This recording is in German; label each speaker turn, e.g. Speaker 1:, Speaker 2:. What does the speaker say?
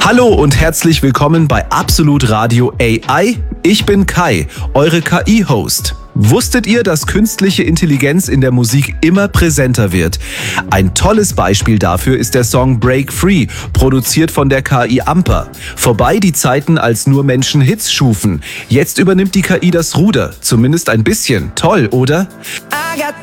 Speaker 1: Hallo und herzlich willkommen bei Absolut Radio AI. Ich bin Kai, eure KI-Host. Wusstet ihr, dass künstliche Intelligenz in der Musik immer präsenter wird? Ein tolles Beispiel dafür ist der Song Break Free, produziert von der KI Amper. Vorbei die Zeiten, als nur Menschen Hits schufen. Jetzt übernimmt die KI das Ruder, zumindest ein bisschen. Toll, oder?
Speaker 2: I got